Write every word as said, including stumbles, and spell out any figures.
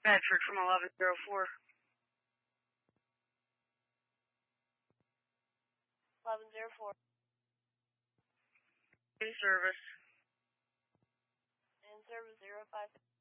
Bedford from eleven zero four. eleven zero four. In service. In service zero five.